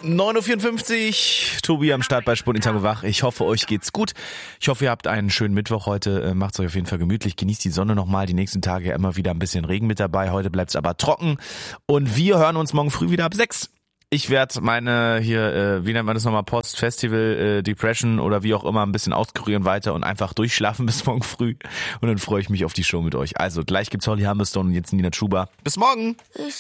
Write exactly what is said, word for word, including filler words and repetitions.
neun Uhr vierundfünfzig, Tobi am Start bei Sport in Tango wach. Ich hoffe, euch geht's gut. Ich hoffe, ihr habt einen schönen Mittwoch heute. Macht's euch auf jeden Fall gemütlich. Genießt die Sonne nochmal. Die nächsten Tage ja immer wieder ein bisschen Regen mit dabei. Heute bleibt's aber trocken. Und wir hören uns morgen früh wieder ab sechs. Ich werde meine hier, äh, wie nennt man das nochmal, Post-Festival, äh, Depression oder wie auch immer, ein bisschen auskurieren weiter und einfach durchschlafen bis morgen früh. Und dann freue ich mich auf die Show mit euch. Also gleich gibt's Holly Humberstone und jetzt Nina Chuba. Bis morgen! Ich